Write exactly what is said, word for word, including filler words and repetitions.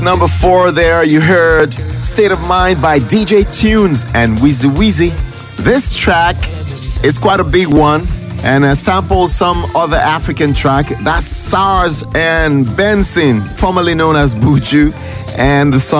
Number four there, you heard State of Mind by D J Tunes and Wheezy Wheezy. This track is quite a big one and uh, samples some other African track. That's SARS and Benson, formerly known as Buju, and the song